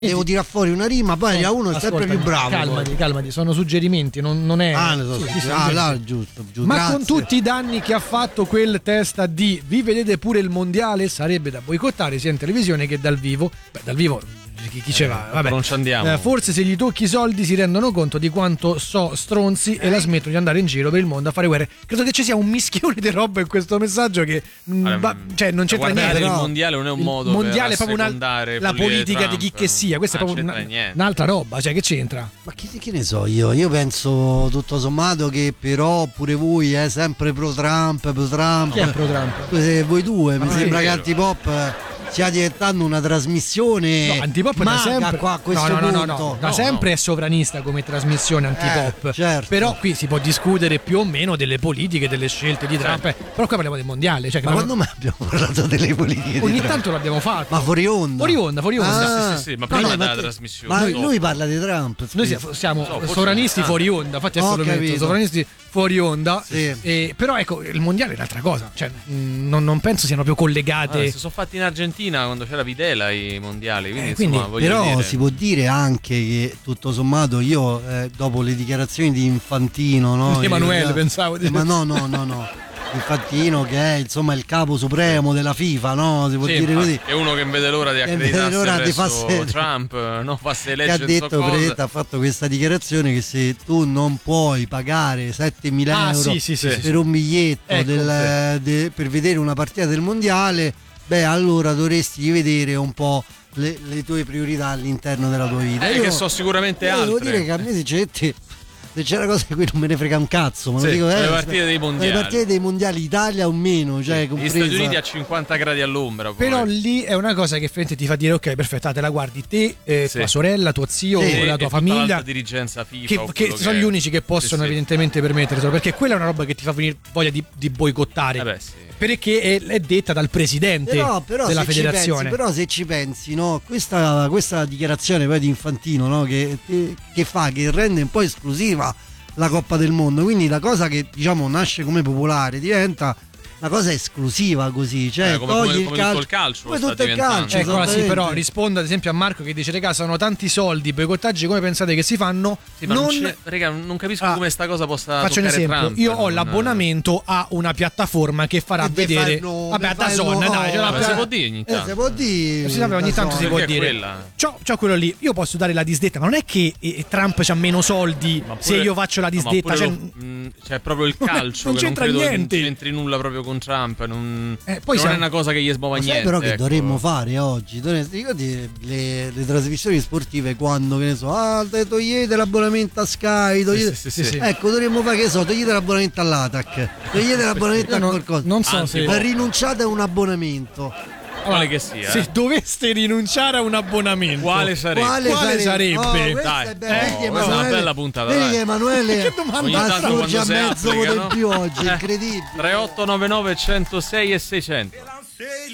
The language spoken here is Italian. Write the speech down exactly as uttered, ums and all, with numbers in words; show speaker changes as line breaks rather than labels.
devo tirare fuori una rima, poi a uno è sempre più bravo.
Calmati,
poi.
calmati, sono suggerimenti, non, non è.
Ah, ne so,
sì,
sì,
sì,
ah
sì,
là,
sì.
giusto, giusto.
Ma
Grazie.
con tutti i danni che ha fatto quel testa di vi vedete pure il mondiale, sarebbe da boicottare sia in televisione che dal vivo. Beh, dal vivo chi, chi ce va? Vabbè.
Non ci andiamo.
Eh, forse se gli tocchi i soldi si rendono conto di quanto so stronzi eh. e la smettono di andare in giro per il mondo a fare guerre. Credo che ci sia un mischione di roba in questo messaggio che
allora,
ba, cioè non c'entra niente.
Il mondiale non è un modo
mondiale
per
è proprio una, la politica di chi che sia. Questa
ah,
è proprio una, un'altra roba, cioè che c'entra?
Ma che, che ne so io? Io penso tutto sommato che però pure voi è eh, sempre pro Trump, pro Trump.
Chi è pro Trump?
Eh, voi due,
ma
mi sembra che Antipop stia diventando una trasmissione.
No, Antipop da sempre
qua a questo
no, no,
punto.
no, no, no. da
no,
sempre
no.
è sovranista come trasmissione Antipop.
Eh, certo.
Però qui si può discutere più o meno delle politiche, delle scelte di Trump.
Certo.
Però qua parliamo del mondiale. Cioè,
ma quando mai abbiamo parlato delle politiche?
Ogni
di Trump?
tanto l'abbiamo fatto.
Ma fuori onda.
Fuori onda, fuori onda.
Ah, sì, sì, sì, ma prima
no,
no, della
te,
trasmissione.
Ma
dopo.
lui parla di Trump.
Noi siamo, siamo
so,
sovranisti
ah.
fuori onda. Infatti adesso
Ho
lo metto,
capito.
sovranisti fuori onda.
Sì.
E, però ecco, il mondiale è un'altra cosa. Cioè, mh, non, non penso siano più collegate.
Ah, si sono fatti in Argentina quando c'era Videla i mondiali. Quindi,
Eh, quindi,
insomma, voglio
Però
dire.
si può dire anche che tutto sommato io eh, dopo le dichiarazioni di Infantino, no?
Emanuele,
Io,
pensavo di...
eh, ma no, no, no, no. Infantino che è insomma il capo supremo della FIFA, no? Si può
Sì,
dire così.
È uno che non vede l'ora di
Che vede
accreditarsi
l'ora di
presso
farsi-
Trump, non farsi
Che ha
eleggere
detto
so cosa.
Preta, ha fatto questa dichiarazione che se tu non puoi pagare settemila
Ah,
euro
sì, sì, sì,
per
sì.
un biglietto
Ecco,
del, de- per vedere una partita del mondiale, beh allora dovresti rivedere un po' le, le tue priorità all'interno della tua vita.
Eh,
Io-
che so sicuramente
io devo
altre.
dire che a me sinceramente se c'era cosa di cui non me ne frega un cazzo, ma
Sì,
lo dico,
le
eh,
partite dei mondiali.
le partite dei mondiali Italia o meno, cioè
Gli
compresa.
Stati Uniti a cinquanta gradi all'ombra. Poi.
Però lì è una cosa che effettivamente ti fa dire ok, perfetto, ah, te la guardi te, eh,
Sì.
tua sorella, tuo zio,
Sì,
la
e
tua
tutta
famiglia,
l'alta dirigenza FIFA
che,
o
che
quello
sono
che
gli
è.
unici che possono
Sì, sì.
evidentemente permetterselo, perché quella è una roba che ti fa venire voglia di, di boicottare.
Eh beh, sì.
Perché è, è detta dal presidente
Però, però
della
se ci
federazione.
pensi, però se ci pensi, no, questa, questa dichiarazione poi di Infantino, no, che, che fa, che rende un po' esclusiva la Coppa del Mondo, quindi la cosa che diciamo nasce come popolare diventa una cosa esclusiva così, cioè
Eh, come-
togli
come-
il
come
calcio,
tutto il calcio
come
sta
tutto il
diventando.
calcio,
Ecco, sì,
esattamente.
però rispondo ad esempio a Marco che dice regà sono tanti soldi, i boicottaggi come pensate che si fanno?
Sì, ma non,
non
c'è- raga, non capisco
Ah,
come sta cosa possa
faccio un
toccare
esempio,
Trump,
io ho
non-
l'abbonamento a una piattaforma che farà
E vi fa
vedere
il nome,
vabbè a
fa il
Dazon,
nome.
dai, ce l'ha-
Ma si può dire ogni
Eh,
tanto.
si può dire,
Si sa, ogni tanto si
Dazon.
può
Perché è
dire
quella?
c'ho, c'ho quello lì, io posso dare la disdetta, ma non è che eh, Trump c'ha meno soldi
Ma pure-
se io faccio la
no, ma
disdetta,
pure
cioè,
lo- mh, cioè proprio il
Non è-
calcio
non
che non
c'entra
credo
niente.
che c'entri nulla proprio con Trump, non,
Eh, poi
non
siamo-
è una cosa che gli smuova
Ma sai
niente.
però che
ecco.
dovremmo fare oggi? Dovremmo- ricordi le, le trasmissioni sportive quando, che ne so, ah, te- togliete l'abbonamento a Sky, togliete...
Sì, sì, sì, sì.
Ecco, dovremmo fare che so, togliete l'abbonamento all'A T A C, togliete l'abbonamento
Io
a
non-
qualcosa.
non so
Anzi,
se
Ma rinunciate a un abbonamento.
Quale che sia.
se
eh.
doveste rinunciare a un abbonamento
Quale sarebbe?
Quale,
Quale sarebbe?
Oh, questa
Dai,
è bella.
eh,
Vedi,
questa è una
Emanuele-
bella puntata,
Vedi
dai.
che Emanuele
Che domanda
Ogni tanto
assurge
quando
a
si
mezzo
applica,
voto in
no?
più oggi,
Eh.
incredibile.
tre otto nove nove uno zero sei e seicento